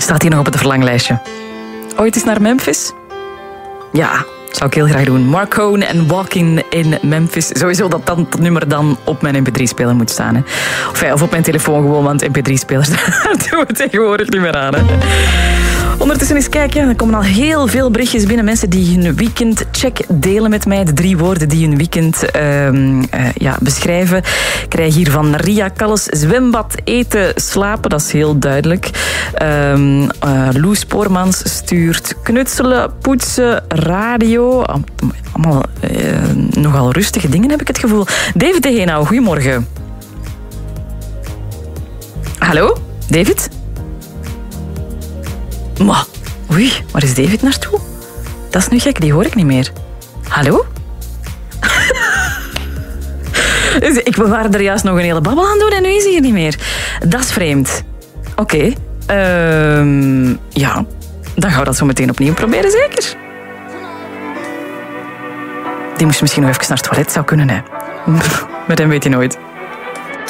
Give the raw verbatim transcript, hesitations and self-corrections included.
Staat hier nog op het verlanglijstje. Ooit eens naar Memphis? Ja, zou ik heel graag doen. Marcone en Walking in Memphis. Sowieso dat dan, dat nummer dan op mijn M P drie speler moet staan. Hè. Of, ja, of op mijn telefoon gewoon, want M P drie spelers daar doen we tegenwoordig niet meer aan. Hè. Ondertussen eens kijken, er komen al heel veel berichtjes binnen. Mensen die hun weekendcheck delen met mij. De drie woorden die hun weekend uh, uh, ja, beschrijven. Ik krijg hier van Ria Kalles zwembad, eten, slapen. Dat is heel duidelijk. Uh, uh, Loes Spoormans stuurt knutselen, poetsen, radio. Allemaal uh, nogal rustige dingen, heb ik het gevoel. David de Henau, goedemorgen. Hallo, David? Maar, oei, waar is David naartoe? Dat is nu gek, die hoor ik niet meer. Hallo? Dus ik, we waren er juist nog een hele babbel aan doen en nu is hij hier niet meer. Dat is vreemd. Oké. Okay. Uh, ja, dan gaan we dat zo meteen opnieuw proberen, zeker? Die moest misschien nog even naar het toilet, zou kunnen, hè. Met hem weet je nooit.